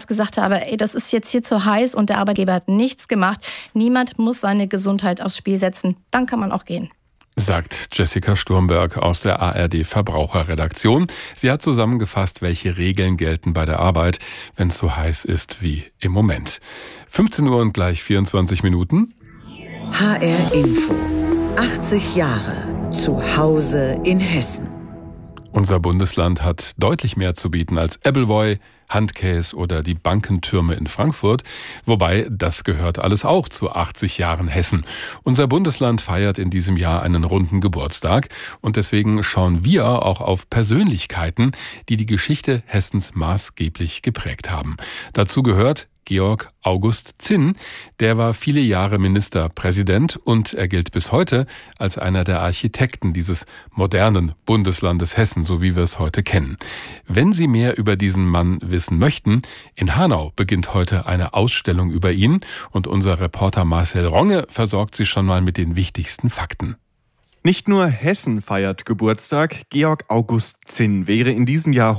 gesagt habe, das ist jetzt hier zu heiß und der Arbeitgeber hat nichts gemacht. Niemand muss seine Gesundheit aufs Spiel setzen. Dann kann man auch gehen. Sagt Jessica Sturmberg aus der ARD Verbraucherredaktion. Sie hat zusammengefasst, welche Regeln gelten bei der Arbeit, wenn es so heiß ist wie im Moment. 15 Uhr und gleich 24 Minuten. HR Info. 80 Jahre. Zu Hause in Hessen. Unser Bundesland hat deutlich mehr zu bieten als Appleboy, Handkäse oder die Bankentürme in Frankfurt. Wobei, das gehört alles auch zu 80 Jahren Hessen. Unser Bundesland feiert in diesem Jahr einen runden Geburtstag. Und deswegen schauen wir auch auf Persönlichkeiten, die die Geschichte Hessens maßgeblich geprägt haben. Dazu gehört Georg August Zinn. Der war viele Jahre Ministerpräsident und er gilt bis heute als einer der Architekten dieses modernen Bundeslandes Hessen, so wie wir es heute kennen. Wenn Sie mehr über diesen Mann wissen möchten, in Hanau beginnt heute eine Ausstellung über ihn und unser Reporter Marcel Ronge versorgt Sie schon mal mit den wichtigsten Fakten. Nicht nur Hessen feiert Geburtstag, Georg August Zinn wäre in diesem Jahr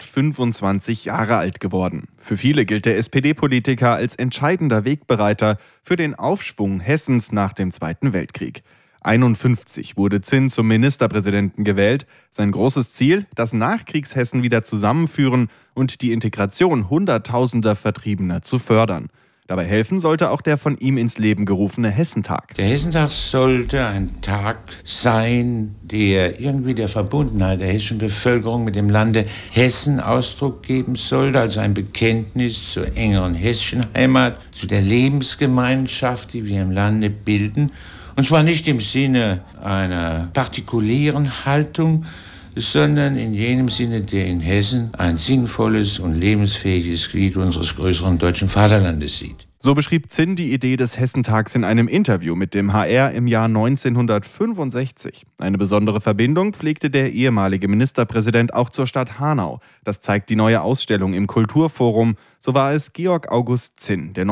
125 Jahre alt geworden. Für viele gilt der SPD-Politiker als entscheidender Wegbereiter für den Aufschwung Hessens nach dem Zweiten Weltkrieg. 1951 wurde Zinn zum Ministerpräsidenten gewählt. Sein großes Ziel, das Nachkriegshessen wieder zusammenführen und die Integration hunderttausender Vertriebener zu fördern. Dabei helfen sollte auch der von ihm ins Leben gerufene Hessentag. Der Hessentag sollte ein Tag sein, der irgendwie der Verbundenheit der hessischen Bevölkerung mit dem Lande Hessen Ausdruck geben sollte, also ein Bekenntnis zur engeren hessischen Heimat, zu der Lebensgemeinschaft, die wir im Lande bilden. Und zwar nicht im Sinne einer partikulären Haltung, sondern in jenem Sinne, der in Hessen ein sinnvolles und lebensfähiges Glied unseres größeren deutschen Vaterlandes sieht. So beschrieb Zinn die Idee des Hessentags in einem Interview mit dem HR im Jahr 1965. Eine besondere Verbindung pflegte der ehemalige Ministerpräsident auch zur Stadt Hanau. Das zeigt die neue Ausstellung im Kulturforum. So war es Georg August Zinn, der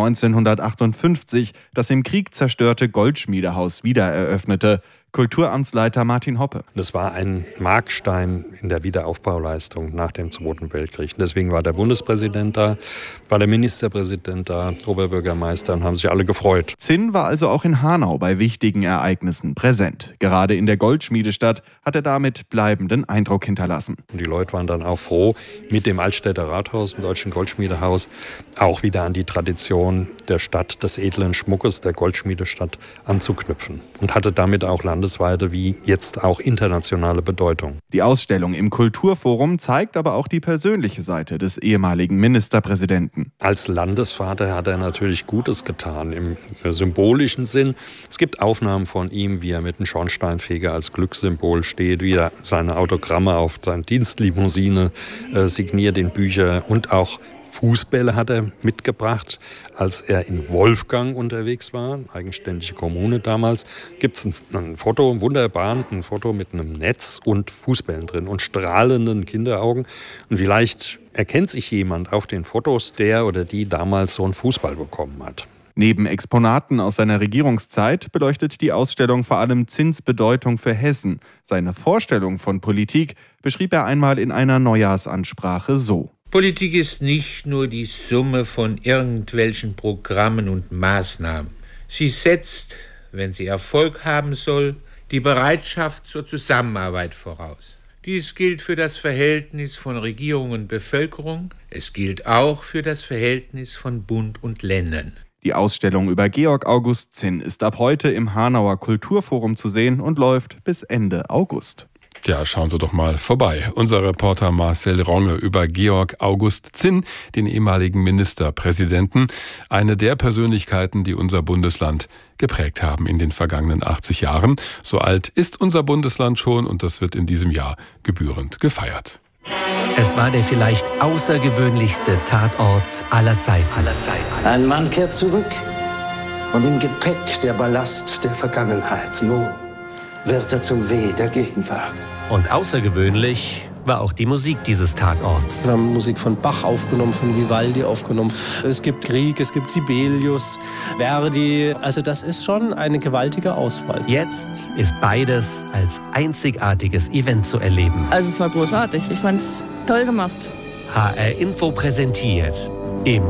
1958 das im Krieg zerstörte Goldschmiedehaus wiedereröffnete. Kulturamtsleiter Martin Hoppe. Das war ein Markstein in der Wiederaufbauleistung nach dem Zweiten Weltkrieg. Deswegen war der Bundespräsident da, war der Ministerpräsident da, Oberbürgermeister und haben sich alle gefreut. Zinn war also auch in Hanau bei wichtigen Ereignissen präsent. Gerade in der Goldschmiedestadt hat er damit bleibenden Eindruck hinterlassen. Und die Leute waren dann auch froh, mit dem Altstädter Rathaus, dem Deutschen Goldschmiedehaus, auch wieder an die Tradition der Stadt, des edlen Schmuckes der Goldschmiedestadt anzuknüpfen. Und hatte damit auch landesweite wie jetzt auch internationale Bedeutung. Die Ausstellung im Kulturforum zeigt aber auch die persönliche Seite des ehemaligen Ministerpräsidenten. Als Landesvater hat er natürlich Gutes getan im symbolischen Sinn. Es gibt Aufnahmen von ihm, wie er mit einem Schornsteinfeger als Glückssymbol steht, wie er seine Autogramme auf seiner Dienstlimousine signiert in Bücher und auch Fußbälle hat er mitgebracht. Als er in Wolfgang unterwegs war, eigenständige Kommune damals, gibt es ein Foto, wunderbar, ein Foto mit einem Netz und Fußbällen drin und strahlenden Kinderaugen. Und vielleicht erkennt sich jemand auf den Fotos, der oder die damals so einen Fußball bekommen hat. Neben Exponaten aus seiner Regierungszeit beleuchtet die Ausstellung vor allem Zinns Bedeutung für Hessen. Seine Vorstellung von Politik beschrieb er einmal in einer Neujahrsansprache so. Politik ist nicht nur die Summe von irgendwelchen Programmen und Maßnahmen. Sie setzt, wenn sie Erfolg haben soll, die Bereitschaft zur Zusammenarbeit voraus. Dies gilt für das Verhältnis von Regierung und Bevölkerung. Es gilt auch für das Verhältnis von Bund und Ländern. Die Ausstellung über Georg August Zinn ist ab heute im Hanauer Kulturforum zu sehen und läuft bis Ende August. Ja, schauen Sie doch mal vorbei. Unser Reporter Marcel Ronge über Georg August Zinn, den ehemaligen Ministerpräsidenten, eine der Persönlichkeiten, die unser Bundesland geprägt haben in den vergangenen 80 Jahren. So alt ist unser Bundesland schon und das wird in diesem Jahr gebührend gefeiert. Es war der vielleicht außergewöhnlichste Tatort aller Zeiten. Ein Mann kehrt zurück und im Gepäck der Ballast der Vergangenheit. Nun wird er zum Weh der Gegenwart. Und außergewöhnlich war auch die Musik dieses Tatorts. Wir haben Musik von Bach aufgenommen, von Vivaldi aufgenommen. Es gibt Grieg, es gibt Sibelius, Verdi. Also das ist schon eine gewaltige Auswahl. Jetzt ist beides als einzigartiges Event zu erleben. Also es war großartig. Ich fand es toll gemacht. HR Info präsentiert